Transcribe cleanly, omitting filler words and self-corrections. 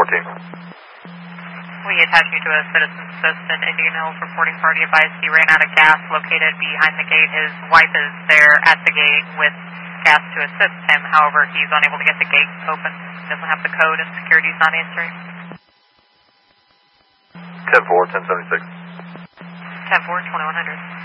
We attach you to a citizen assist in Indian Hills reporting party advised he ran out of gas located behind the gate. His wife is there at the gate with gas to assist him. However, he's unable to get the gate open. Doesn't have the code and security's not answering. 10-4, 1076. 10-4, 2100.